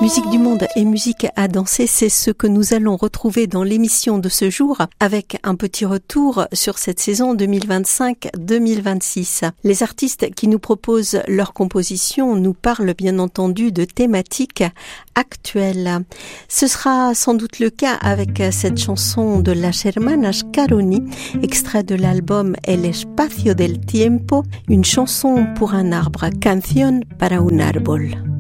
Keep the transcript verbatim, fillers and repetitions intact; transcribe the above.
Musique du monde et musique à danser, c'est ce que nous allons retrouver dans l'émission de ce jour avec un petit retour sur cette saison deux mille vingt-cinq deux mille vingt-six. Les artistes qui nous proposent leurs compositions nous parlent bien entendu de thématiques actuelles. Ce sera sans doute le cas avec cette chanson de Las Hermanas Caroni, extrait de l'album El Espacio del Tiempo, une chanson pour un arbre, Canción para un árbol.